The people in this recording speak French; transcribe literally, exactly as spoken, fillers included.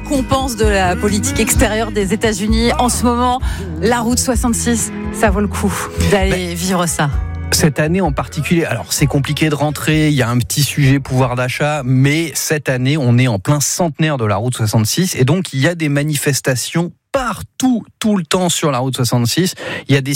qu'on pense de la politique extérieure des États-Unis en ce moment, la route soixante-six, ça vaut le coup d'aller bah, vivre ça. Cette année en particulier, alors c'est compliqué de rentrer, il y a un petit sujet pouvoir d'achat, mais cette année, on est en plein centenaire de la route soixante-six et donc il y a des manifestations partout, tout le temps sur la route soixante-six. Il y a des